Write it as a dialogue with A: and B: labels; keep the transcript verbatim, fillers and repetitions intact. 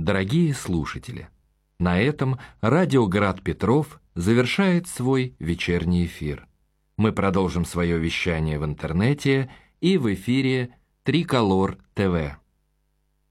A: Дорогие слушатели, на этом радио «Град Петров» завершает свой вечерний эфир. Мы продолжим свое вещание в интернете и в эфире Триколор ТВ.